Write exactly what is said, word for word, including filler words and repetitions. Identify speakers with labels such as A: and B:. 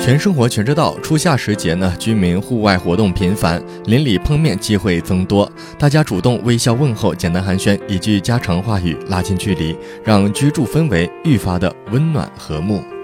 A: 全生活全知道，初夏时节呢，居民户外活动频繁，邻里碰面机会增多，大家主动微笑问候，简单寒暄，一句家常话语拉近距离，让居住氛围愈发的温暖和睦。